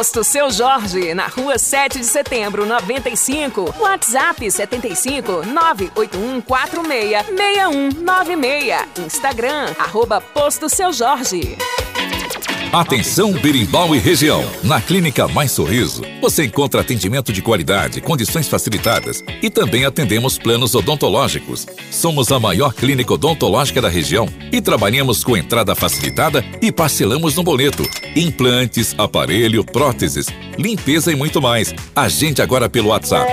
Posto Seu Jorge, na rua 7 de setembro, 95. WhatsApp 75 98146 6196. Instagram, @Posto Seu Jorge. Atenção Berimbau e região. Na Clínica Mais Sorriso, você encontra atendimento de qualidade, condições facilitadas e também atendemos planos odontológicos. Somos a maior clínica odontológica da região e trabalhamos com entrada facilitada e parcelamos no boleto. Implantes, aparelho, próteses, limpeza e muito mais. Agende agora pelo WhatsApp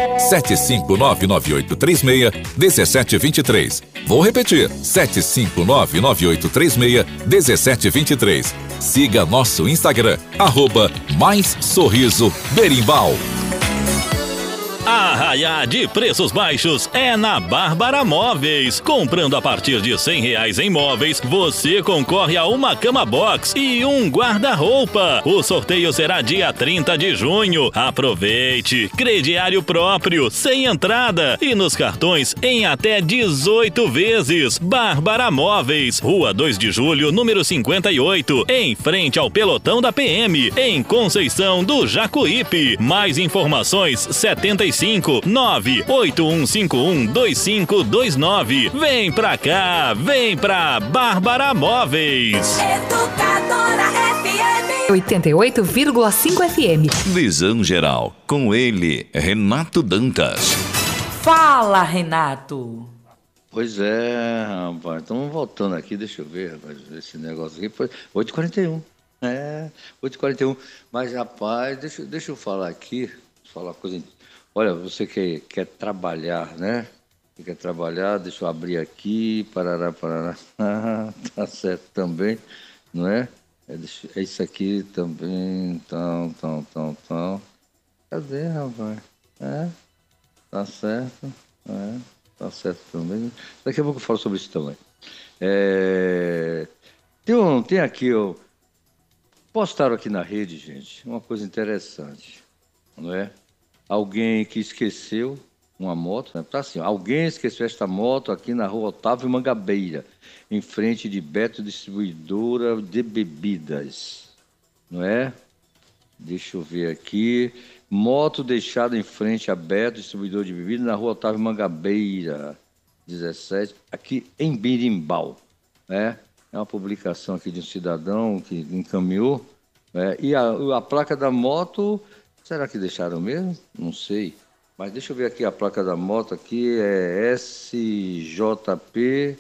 75998361723. Vou repetir, 75998361723. Siga nosso Instagram, @MaisSorrisoBerimbau. Arraiá de preços baixos é na Bárbara Móveis. Comprando a partir de R$100 em móveis, você concorre a uma cama box e um guarda-roupa. O sorteio será dia 30 de junho. Aproveite! Crediário próprio, sem entrada e nos cartões em até 18 vezes. Bárbara Móveis, Rua 2 de Julho, número 58, em frente ao pelotão da PM, em Conceição do Jacuípe. Mais informações 75 981512529. Vem pra cá, vem pra Bárbara Móveis. Educadora FM 88,5 FM. Visão Geral, com ele, Renato Dantas. Fala, Renato. Pois é, rapaz, estamos voltando aqui, deixa eu ver, rapaz, esse negócio aqui foi 8h41. 8h41. Mas, rapaz, deixa eu falar aqui, falar uma coisa. Olha, você que quer trabalhar, né? Você quer trabalhar, deixa eu abrir aqui, parará. Tá certo também, não é? É isso aqui também, então. Cadê, rapaz? Tá certo, tá certo também. Daqui a pouco eu falo sobre isso também. Tem aqui, postaram aqui na rede, gente, uma coisa interessante, não é? Alguém que esqueceu uma moto, né? Tá assim, alguém esqueceu esta moto aqui na rua Otávio Mangabeira, em frente de Beto Distribuidora de Bebidas, não é? Deixa eu ver aqui. Moto deixada em frente a Beto Distribuidora de Bebidas, na rua Otávio Mangabeira, 17, aqui em Berimbau, né? É uma publicação aqui de um cidadão que encaminhou, né? E a placa da moto... Será que deixaram mesmo? Não sei. Mas deixa eu ver aqui a placa da moto. Aqui é SJP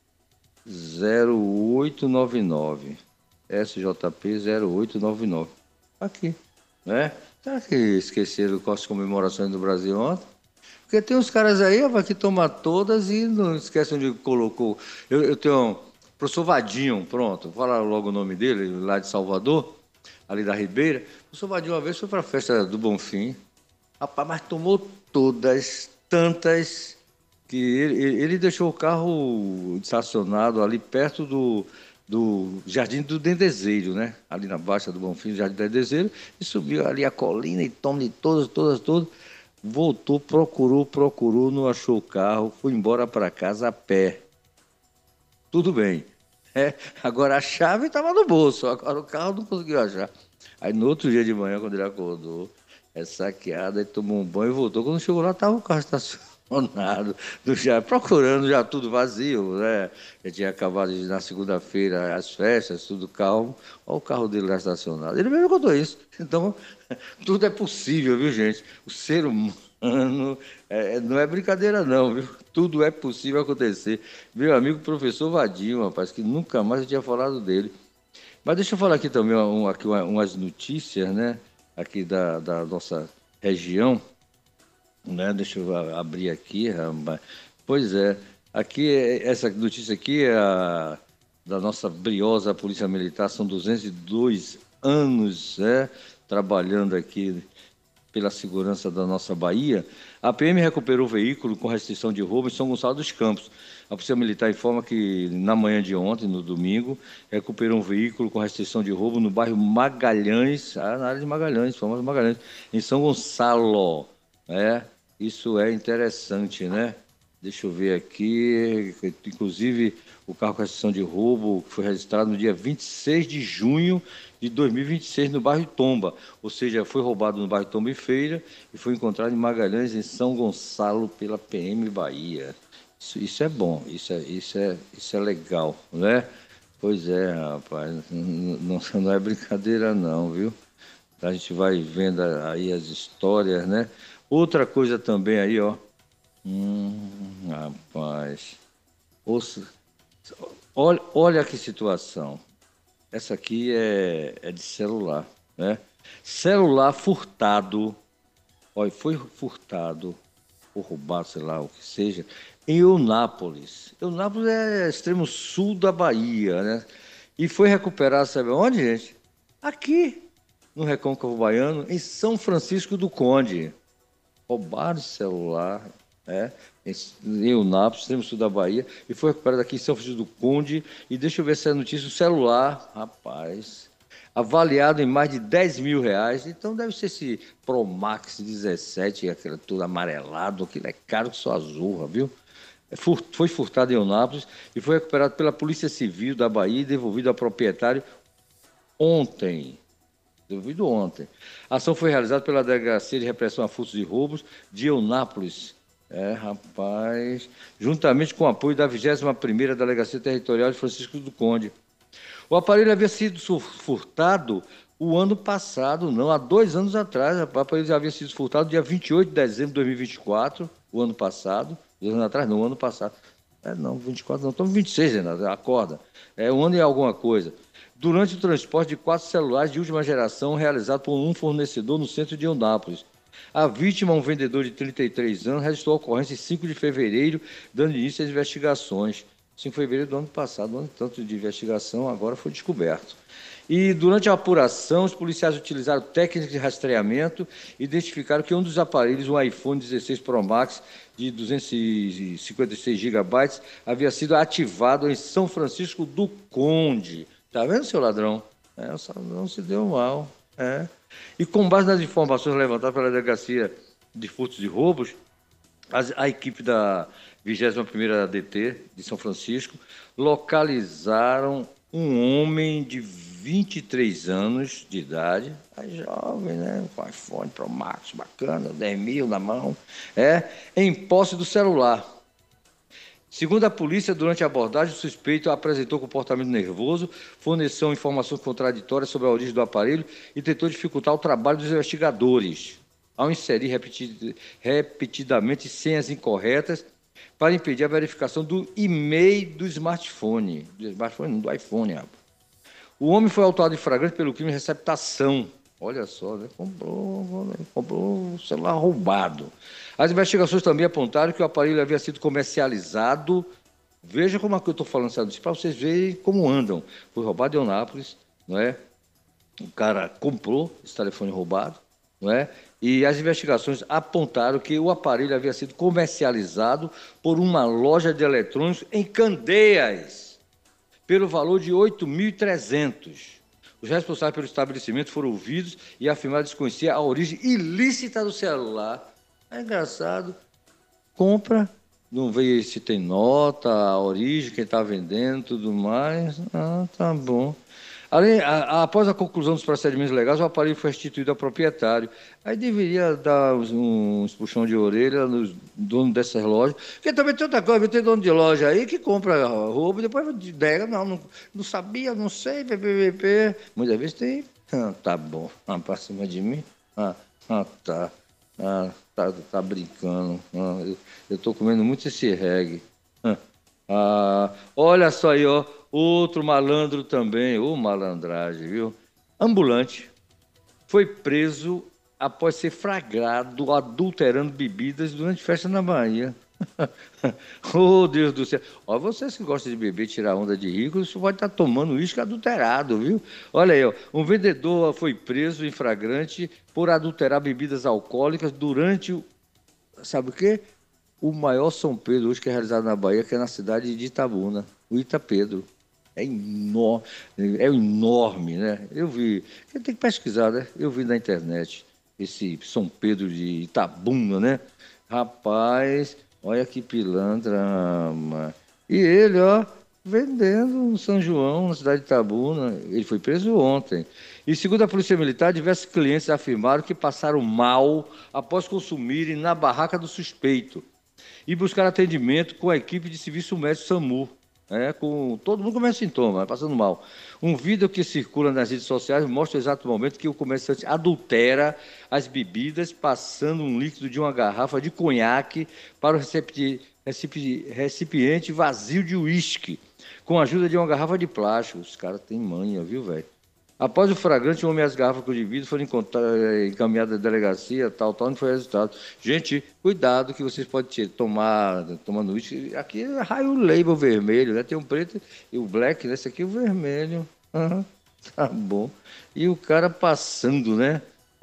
0899. SJP 0899. Aqui, né? Será que esqueceram as comemorações do Brasil ontem? Porque tem uns caras aí, rapaz, que tomam todas e não esquecem onde colocou. Eu tenho o professor Vadinho, pronto, vou falar logo o nome dele, lá de Salvador, ali da Ribeira. O professor Vadinho uma vez foi para a festa do Bonfim, rapaz, mas tomou todas, tantas, que ele deixou o carro estacionado ali perto do Jardim do Dendezeiro, né? Ali na Baixa do Bonfim, Jardim do Dendezeiro, e subiu ali a colina e tomou de todas. Voltou, procurou, não achou o carro, foi embora para casa a pé. Tudo bem. Agora a chave estava no bolso, agora o carro não conseguiu achar. Aí no outro dia de manhã, quando ele acordou, saqueado, aí tomou um banho e voltou. Quando chegou lá, estava o carro estacionado, procurando já tudo vazio, né? Ele tinha acabado de ir na segunda-feira as festas, tudo calmo. Olha o carro dele lá estacionado. Ele mesmo contou isso. Então, tudo é possível, viu, gente? O ser humano não é brincadeira, não, viu? Tudo é possível acontecer. Meu amigo professor Vadinho, rapaz, que nunca mais eu tinha falado dele. Mas deixa eu falar aqui também umas notícias, né? Aqui da nossa região, né? Deixa eu abrir aqui, rapaz. Pois é, aqui, essa notícia aqui é da nossa briosa Polícia Militar, são 202 anos, trabalhando aqui pela segurança da nossa Bahia. A PM recuperou o veículo com restrição de roubo em São Gonçalo dos Campos. A Polícia Militar informa que, na manhã de ontem, no domingo, recuperou um veículo com restrição de roubo no bairro Magalhães, na área de Magalhães, famoso Magalhães, em São Gonçalo. Isso é interessante, né? Deixa eu ver aqui. Inclusive, o carro com restrição de roubo foi registrado no dia 26 de junho de 2026 no bairro Tomba. Ou seja, foi roubado no bairro Tomba e Feira e foi encontrado em Magalhães, em São Gonçalo, pela PM Bahia. Isso é bom, isso é legal, né? Pois é, rapaz, não é brincadeira não, viu? A gente vai vendo aí as histórias, né? Outra coisa também aí, ó. Rapaz. Olha que situação. Essa aqui é de celular, né? Celular furtado. Olha, foi furtado, ou roubado, sei lá, o que seja, em Eunápolis. Eunápolis é extremo sul da Bahia, né? E foi recuperado, sabe onde, gente? Aqui, no Recôncavo Baiano, em São Francisco do Conde. Roubaram o celular, né? Em Eunápolis, extremo sul da Bahia, e foi recuperado aqui em São Francisco do Conde. E deixa eu ver se é notícia, o celular, rapaz, avaliado em mais de 10 mil reais. Então deve ser esse Pro Max 17, aquele tudo amarelado, aquilo é caro que só azurra, viu? Foi furtado em Eunápolis e foi recuperado pela Polícia Civil da Bahia e devolvido ao proprietário ontem. A ação foi realizada pela Delegacia de Repressão a Furtos e Roubos de Eunápolis. Rapaz, juntamente com o apoio da 21ª Delegacia Territorial de Francisco do Conde. O aparelho havia sido furtado o ano passado, não, há 2 anos atrás. O aparelho havia sido furtado dia 28 de dezembro de 2024, o ano passado. 2 anos atrás, não, o ano passado. Não, 24 não, estamos 26, Renato, acorda. Um ano e alguma coisa. Durante o transporte de 4 celulares de última geração realizado por um fornecedor no centro de Eunápolis. A vítima, um vendedor de 33 anos, registrou a ocorrência em 5 de fevereiro, dando início às investigações. 5 de fevereiro do ano passado, um ano tanto de investigação, agora foi descoberto. E durante a apuração, os policiais utilizaram técnicas de rastreamento e identificaram que um dos aparelhos, um iPhone 16 Pro Max de 256 GB, havia sido ativado em São Francisco do Conde. Está vendo, seu ladrão? Não se deu mal. E com base nas informações levantadas pela Delegacia de Furtos e Roubos, a equipe da 21ª ADT de São Francisco localizaram um homem de 23 anos de idade, jovem, né? Com iPhone Pro Max, bacana, 10 mil na mão, em posse do celular. Segundo a polícia, durante a abordagem, o suspeito apresentou comportamento nervoso, forneceu informações contraditórias sobre a origem do aparelho e tentou dificultar o trabalho dos investigadores, ao inserir repetidamente senhas incorretas para impedir a verificação do e-mail do smartphone. Do iPhone, rapaz. O homem foi autuado em flagrante pelo crime de receptação. Olha só, né? Comprou o celular roubado. As investigações também apontaram que o aparelho havia sido comercializado. Veja como é que eu estou falando isso, para vocês verem como andam. Foi roubado em Eunápolis, não é? O cara comprou esse telefone roubado, não é? E as investigações apontaram que o aparelho havia sido comercializado por uma loja de eletrônicos em Candeias, pelo valor de 8.300. Os responsáveis pelo estabelecimento foram ouvidos e afirmaram desconhecer a origem ilícita do celular. É engraçado. Compra, não vê se tem nota, a origem, quem está vendendo, tudo mais. Tá bom. Após a conclusão dos procedimentos legais, o aparelho foi restituído ao proprietário. Aí deveria dar uns puxão de orelha nos donos dessas lojas. Porque também tem outra coisa, tem dono de loja aí que compra roubo e depois nega, não sabia, não sei, ppp. Muitas vezes tem. Tá bom. Para cima de mim? Tá. Tá brincando. Eu estou comendo muito esse reggae. Olha só aí, ó. Outro malandro também, malandragem, viu? Ambulante foi preso após ser flagrado adulterando bebidas durante festa na Bahia. Deus do céu. Olha, vocês que gostam de beber, tirar onda de rico, isso pode estar tomando uísque adulterado, viu? Olha aí, ó. Um vendedor foi preso em flagrante por adulterar bebidas alcoólicas durante sabe o quê? O maior São Pedro hoje que é realizado na Bahia, que é na cidade de Itabuna, o Itapedro. É enorme, né? Eu vi, tem que pesquisar, né? Eu vi na internet esse São Pedro de Itabuna, né? Rapaz, Olha que pilantra, mano. E ele, ó, vendendo no São João, na cidade de Itabuna. Ele foi preso ontem. E segundo a Polícia Militar, diversos clientes afirmaram que passaram mal após consumirem na barraca do suspeito e buscar atendimento com a equipe de serviço médico SAMU. Com todo mundo com o mesmo sintoma, passando mal. Um vídeo que circula nas redes sociais mostra o exato momento que o comerciante adultera as bebidas, passando um líquido de uma garrafa de conhaque para o recipiente vazio de uísque, com a ajuda de uma garrafa de plástico. Os caras têm manha, viu, velho? Após o flagrante, o homem e as garrafas com o vidro foram encaminhadas à delegacia, tal, não foi resultado. Gente, cuidado que vocês podem tomar, tomando uísque. Aqui é raio label vermelho, né? Tem um preto e o black, né? Esse aqui é o vermelho. Tá bom. E o cara passando, né?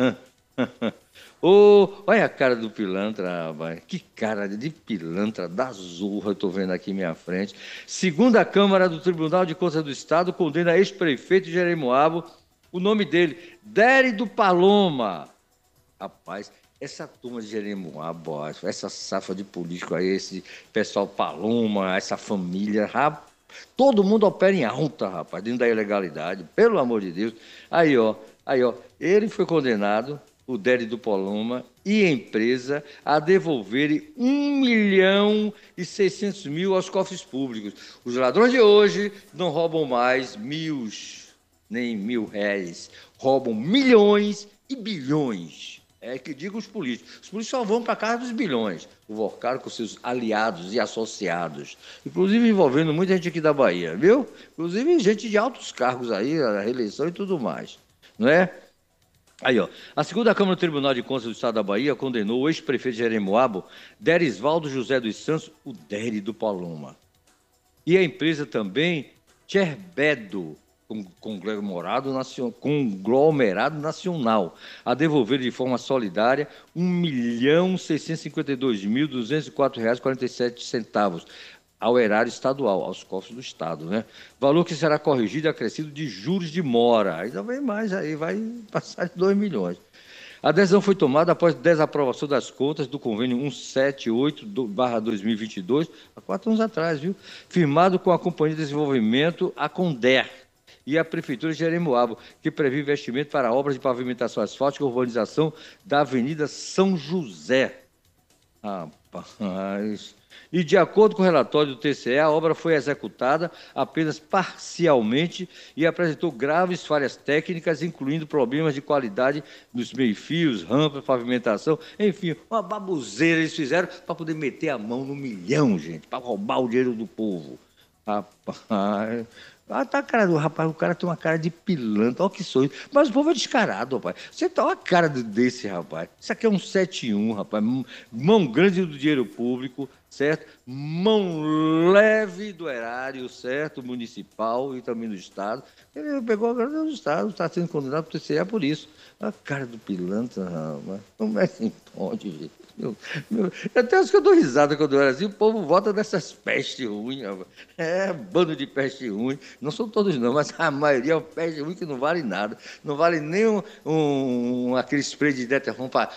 Olha a cara do pilantra, rapaz. Que cara de pilantra da zorra eu tô vendo aqui em minha frente. Segunda Câmara do Tribunal de Contas do Estado condena ex-prefeito de Jeremoabo, o nome dele, Dery do Paloma. Rapaz, essa turma de Jeremoabo, essa safra de político aí, esse pessoal Paloma, essa família, rapaz, todo mundo opera em alta, rapaz, dentro da ilegalidade, pelo amor de Deus. Aí, ó, ele foi condenado, o Dery do Paloma e a empresa a devolverem 1.600.000 aos cofres públicos. Os ladrões de hoje não roubam mais nem R$1.000, roubam milhões e bilhões. É que digam os políticos. Os políticos só vão para a casa dos bilhões. Invocaram com seus aliados e associados, inclusive envolvendo muita gente aqui da Bahia, viu? Inclusive gente de altos cargos aí, a reeleição e tudo mais, não é? Aí, ó, a segunda Câmara do Tribunal de Contas do Estado da Bahia condenou o ex-prefeito de Jeremoabo, Derisvaldo José dos Santos, o Dery do Paloma. E a empresa também, Tcherbedo, conglomerado nacional, a devolver de forma solidária R$1.652.204,47 ao erário estadual, aos cofres do Estado, né? Valor que será corrigido e acrescido de juros de mora. Ainda vem mais, aí vai passar de 2 milhões. A decisão foi tomada após desaprovação das contas do convênio 178/2022, há 4 anos atrás, viu? Firmado com a Companhia de Desenvolvimento, a Conder, e a Prefeitura de Jeremoabo, que prevê investimento para obras de pavimentação asfáltica e urbanização da Avenida São José. Rapaz... E, de acordo com o relatório do TCE, a obra foi executada apenas parcialmente e apresentou graves falhas técnicas, incluindo problemas de qualidade nos meio-fios, rampas, pavimentação, enfim, uma baboseira eles fizeram para poder meter a mão no milhão, gente, para roubar o dinheiro do povo. Rapaz... tá a cara do rapaz, o cara tem uma cara de pilantra, olha que sorriso. Mas o povo é descarado, rapaz. Você tá a cara desse rapaz. Isso aqui é um 7-1, rapaz. Mão grande do dinheiro público, certo? Mão leve do erário, certo? Municipal e também do Estado. Ele pegou a grana do Estado, está sendo condenado por TCE por isso. A cara do pilantra, rapaz. Como é que pode, gente? Até acho que eu dou risada quando eu era assim, o povo vota dessas pestes ruins, bando de peste ruim, não são todos não, mas a maioria é uma peste ruim que não vale nada, não vale nem aquele spray de detergente para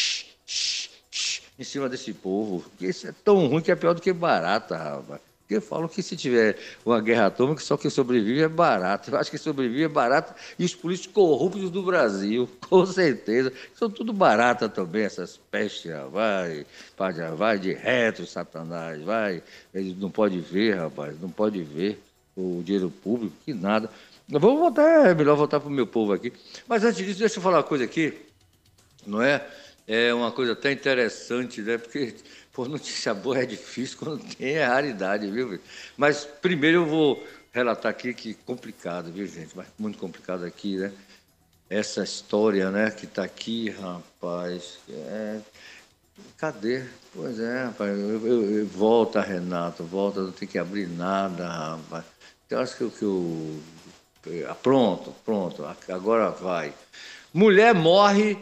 em cima desse povo, que isso é tão ruim que é pior do que barata, rapaz. Porque falam que se tiver uma guerra atômica, só quem sobrevive é barata. Eu acho que sobrevive é barata e os políticos corruptos do Brasil, com certeza. São tudo barata também, essas pestes, vai de reto, Satanás, vai. Ele não pode ver, rapaz, não pode ver o dinheiro público, que nada. Vamos voltar, é melhor voltar para o meu povo aqui. Mas antes disso, deixa eu falar uma coisa aqui, não é? É uma coisa até interessante, né? Porque... Pô, notícia boa é difícil quando tem a raridade, viu? Mas primeiro eu vou relatar aqui que complicado, viu, gente? Mas muito complicado aqui, né? Essa história, né, que está aqui, rapaz. Cadê? Pois é, rapaz. Volta, Renato, volta, não tem que abrir nada, rapaz. Eu acho que eu... Pronto, agora vai. Mulher morre,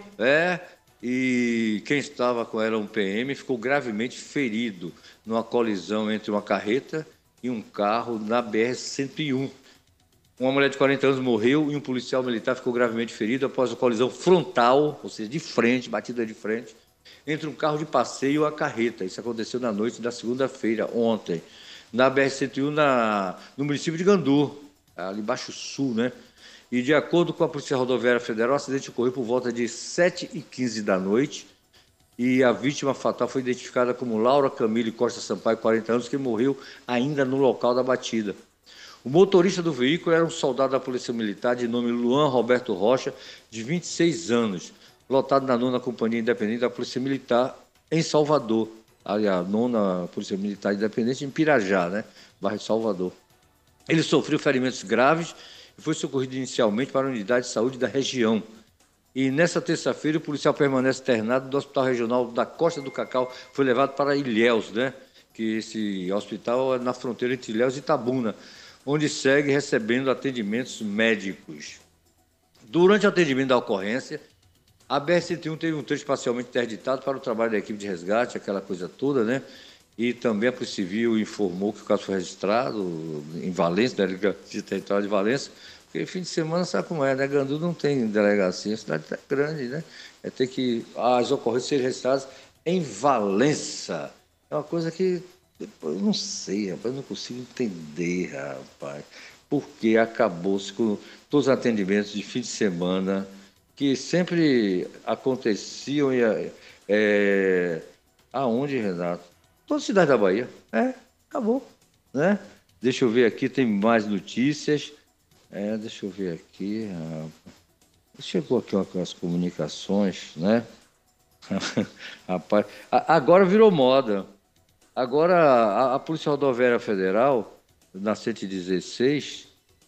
e quem estava com ela, um PM, ficou gravemente ferido numa colisão entre uma carreta e um carro na BR-101. Uma mulher de 40 anos morreu e um policial militar ficou gravemente ferido após a colisão frontal, ou seja, de frente, batida de frente, entre um carro de passeio e uma carreta. Isso aconteceu na noite da segunda-feira, ontem, na BR-101, no município de Gandu, ali Baixo Sul, né? E, de acordo com a Polícia Rodoviária Federal, o acidente ocorreu por volta de 7h15 da noite e a vítima fatal foi identificada como Laura Camille Costa Sampaio, 40 anos, que morreu ainda no local da batida. O motorista do veículo era um soldado da Polícia Militar de nome Luan Roberto Rocha, de 26 anos, lotado na 9ª Companhia Independente da Polícia Militar em Salvador. Aliás, a 9ª Polícia Militar Independente em Pirajá, né? Bairro de Salvador. Ele sofreu ferimentos graves e foi socorrido inicialmente para a unidade de saúde da região. E nessa terça-feira o policial permanece internado do Hospital Regional da Costa do Cacau, foi levado para Ilhéus, né? Que esse hospital é na fronteira entre Ilhéus e Itabuna, onde segue recebendo atendimentos médicos. Durante o atendimento da ocorrência, a BR-101 teve um trecho parcialmente interditado para o trabalho da equipe de resgate, aquela coisa toda, né? E também a Polícia Civil informou que o caso foi registrado em Valença, na Delegacia Territorial de Valença, porque fim de semana sabe como é, né? Gandu não tem delegacia, a cidade é grande, né? É ter que as ocorrências serem registradas em Valença. É uma coisa que eu não sei, rapaz, eu não consigo entender, rapaz, porque acabou-se com todos os atendimentos de fim de semana que sempre aconteciam aonde, Renato? Toda cidade da Bahia. Acabou, né? Deixa eu ver aqui, tem mais notícias. Deixa eu ver aqui. Chegou aqui umas comunicações, né? Rapaz, agora virou moda. Agora a Polícia Rodoviária Federal, na 116,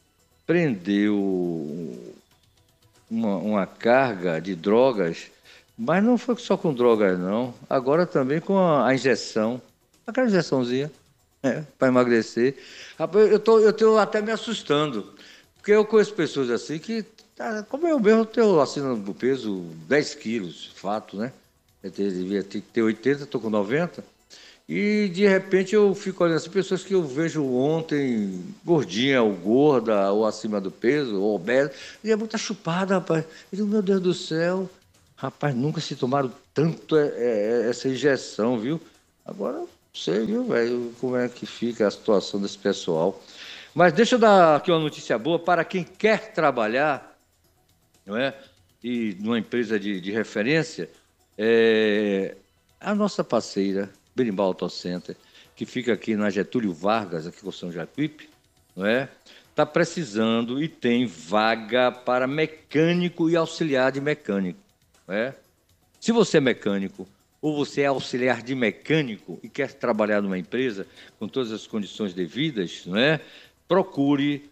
prendeu uma carga de drogas, mas não foi só com drogas, não. Agora também com a injeção, aquela injeçãozinha, para emagrecer. Rapaz, eu estou até me assustando, porque eu conheço pessoas assim que, como eu mesmo, estou assinando do peso 10 quilos, fato, né? Eu devia ter 80, estou com 90. E, de repente, eu fico olhando as pessoas que eu vejo ontem, gordinha ou gorda, ou acima do peso, ou obesa, e é muito chupada, rapaz. Eu digo, meu Deus do céu, rapaz, nunca se tomaram tanto essa injeção, viu? Agora, não sei, viu, velho, como é que fica a situação desse pessoal. Mas deixa eu dar aqui uma notícia boa para quem quer trabalhar, não é? E numa empresa de referência, a nossa parceira, Berimbau Auto Center, que fica aqui na Getúlio Vargas, aqui com São Jacuípe, não é? Está precisando e tem vaga para mecânico e auxiliar de mecânico, não é? Se você é mecânico ou você é auxiliar de mecânico e quer trabalhar numa empresa com todas as condições devidas, não é? Procure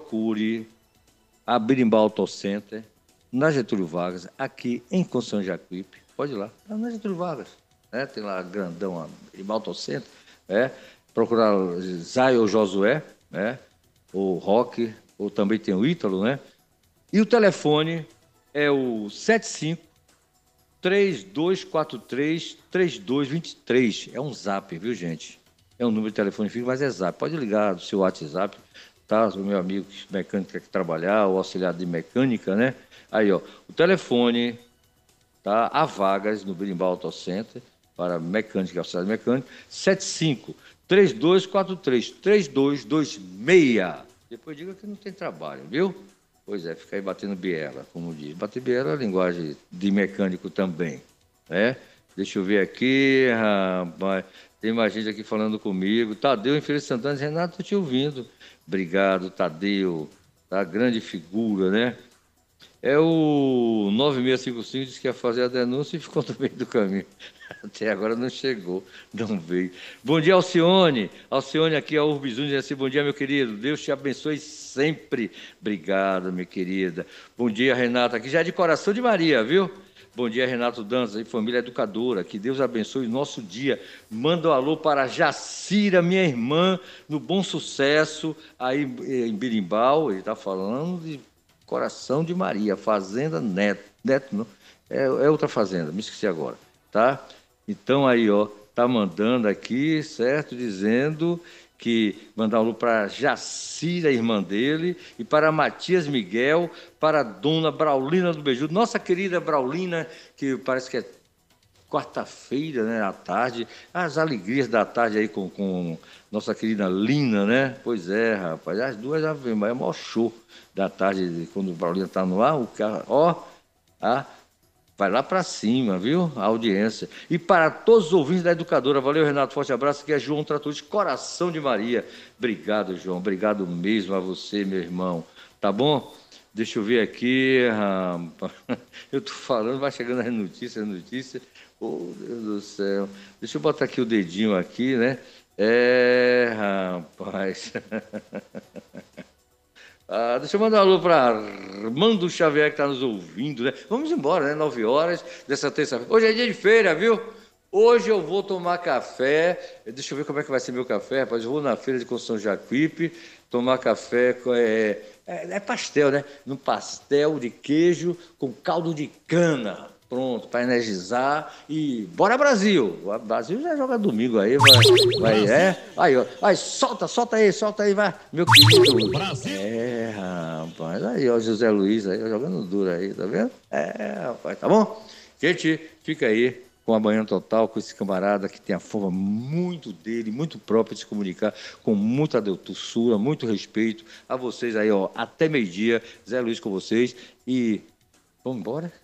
a Berimbau Auto Center na Getúlio Vargas, aqui em São Jacuípe. Pode ir lá, na Getúlio Vargas. Tem lá grandão, a Berimbau Auto Center, procurar Zay ou Josué, ou Roque, ou também tem o Ítalo, né? E o telefone é o 75-3243-3223. É um zap, viu, gente? É um número de telefone fixo, mas é zap. Pode ligar do seu WhatsApp, tá? O meu amigo mecânico quer trabalhar, o auxiliar de mecânica, né? Aí, ó, o telefone, tá? Há vagas no Berimbau Auto Center para mecânica e auxiliar de mecânico, 75-3243-3226. Depois diga que não tem trabalho, viu? Pois é, fica aí batendo biela, como diz. Bater biela é a linguagem de mecânico também, né? Deixa eu ver aqui, rapaz. Tem mais gente aqui falando comigo. Tadeu, em Feira de Santana, Renato, estou te ouvindo. Obrigado, Tadeu. Tá, grande figura, né? É o 9655, disse que ia fazer a denúncia e ficou no meio do caminho. Até agora não chegou, não veio. Bom dia, Alcione. Alcione aqui, a Urbizun, diz assim, bom dia, meu querido. Deus te abençoe sempre. Obrigado, minha querida. Bom dia, Renata. Aqui já é de coração de Maria, viu? Bom dia, Renato Dantas e família educadora. Que Deus abençoe o nosso dia. Manda um alô para Jacira, minha irmã, no Bom Sucesso, aí em Berimbau. Ele está falando de Coração de Maria, Fazenda Neto. Neto não, é outra fazenda, me esqueci agora, tá? Então aí, ó, tá mandando aqui, certo? Dizendo que mandar um alô para Jacira, irmã dele, e para Matias Miguel, para a dona Braulina do Bejudo, nossa querida Braulina, que parece que é quarta-feira, né, à tarde, as alegrias da tarde aí com nossa querida Lina, né? Pois é, rapaz, as duas já vem, mas é o maior show da tarde, quando o Paulinho tá no ar, o cara, vai lá para cima, viu? A audiência. E para todos os ouvintes da Educadora, valeu, Renato, forte abraço, aqui é João Tratorista, Coração de Maria. Obrigado, João, obrigado mesmo a você, meu irmão, tá bom? Deixa eu ver aqui, rapaz. Eu tô falando, vai chegando as notícias. Oh, Deus do céu. Deixa eu botar aqui o dedinho aqui, né? Rapaz. Deixa eu mandar um alô para Armando Xavier, que está nos ouvindo, né? Vamos embora, né? 9 horas dessa terça-feira. Hoje é dia de feira, viu? Hoje eu vou tomar café. Deixa eu ver como é que vai ser meu café, rapaz. Eu vou na feira de Construção Jacuípe tomar café. É pastel, né? Num pastel de queijo com caldo de cana. Pronto, para energizar e bora Brasil! O Brasil já joga domingo aí, vai Aí, solta aí, vai, meu querido. Brasil. Rapaz, aí, ó, José Luiz aí, jogando duro aí, tá vendo? Rapaz, tá bom? Gente, fica aí com a Manhã Total, com esse camarada que tem a forma muito dele, muito própria de se comunicar, com muita doçura, muito respeito a vocês aí, ó, até meio-dia, Zé Luiz com vocês e vamos embora?